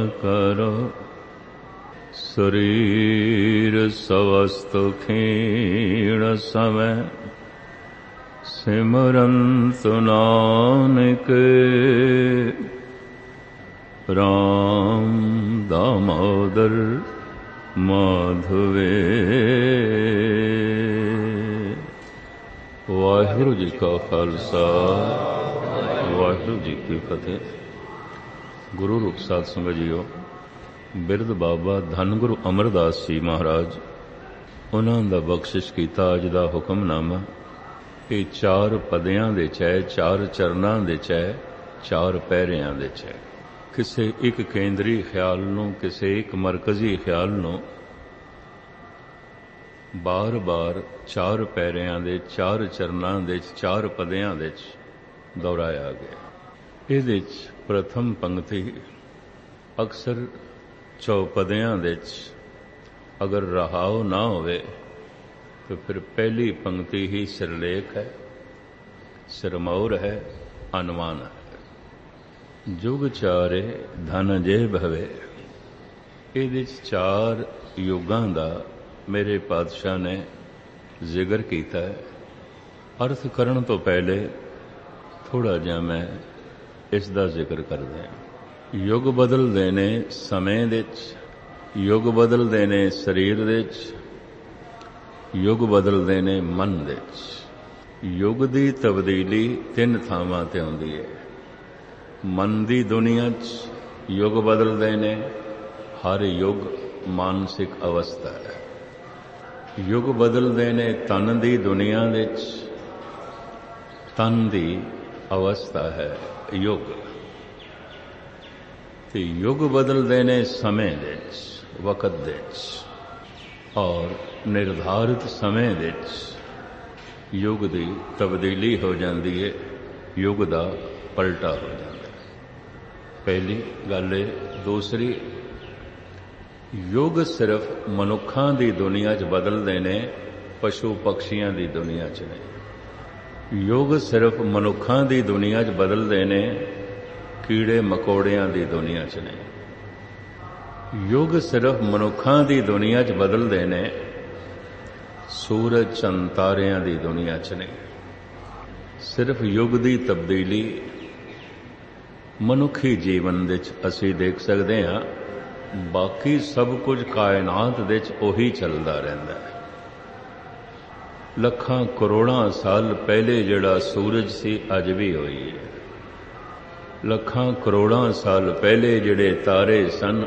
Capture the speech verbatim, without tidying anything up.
करो शरीर सवस्तु क्षीण समय सिमरंतु नानक राम दामोदर माधवे। वाहिगुरु जी का खालसा वाहिगुरु जी की फतेह। गुरु रूप साध संगत जीओ, बिरद बाबा धन गुरु अमरदास जी महाराज उन्हां दा बख्शिश कीता अज दा हुक्मनामा ये चार पदियां दे च है, चार चरनां दे च है, चार पैरियां दे च है। किसे एक केंद्री ख्याल नूं, किसे एक मरकजी ख्याल नूं बार बार चार पैरियां दे, चार चरनां दे, चार पदियां दे दोहराया गया। इहदे च प्रथम पंक्ति अक्सर चौपदियां दे अगर रहाओ ना होवे तो फिर पहली पंक्ति ही सिरलेख है, सिरमौर है, अनुमान है। जुग चारे धन जे भवे, इहदे च चार युगां दा मेरे पातशाह ने जिक्र कीता है। अर्थ करन तो पहले थोड़ा जिहा मैं इस दा जिक्र कर दें। युग बदलदे ने समय दे च, युग बदलदे ने शरीर दे च, युग बदलदे ने मन दे च। युग दी तब्दीली तीन थावां ते हुंदी है। मन दी दुनिया च युग बदलदे ने, हर युग मानसिक अवस्था है। युग बदलदे ने तन दी दुनिया दे च, तन दी अवस्था है युग। ते युग बदलदे ने समय दे च, वक़्त दे च, और निर्धारित समय दे च युग दी तब्दीली हो जाती है, युग दा पलटा हो जाता है। पहली गल है। दूसरी, युग सिर्फ मनुखां दी दुनिया च बदलदे ने, पशु पक्षियां दी दुनिया च नहीं। युग सिर्फ मनुखां दी दुनिया च बदलदे ने, कीड़े मकोड़ियां दी दुनिया च नहीं। युग सिर्फ मनुखां दी दुनिया च बदलदे ने, सूरज चंद तारियां दी दुनिया च नहीं। सिर्फ युग दी तब्दीली मनुखी जीवन दे च असीं देख सकते हां, बाकी सब कुछ कायनात दे च ओही चलदा रहिंदा है। लखां करोड़ां साल पहले जिहड़ा सूरज सी अज भी होई है। लखां करोड़ां साल पहले जिहड़े तारे सन